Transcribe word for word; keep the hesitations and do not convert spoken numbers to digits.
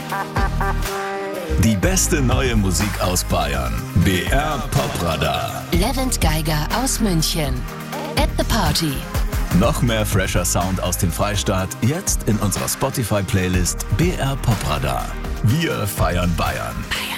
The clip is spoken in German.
Die beste neue Musik aus Bayern. B R Popradar. Levent Geiger aus München. At the Party. Noch mehr fresher Sound aus dem Freistaat, jetzt in unserer Spotify-Playlist B R Popradar. Wir feiern Bayern. Bayern.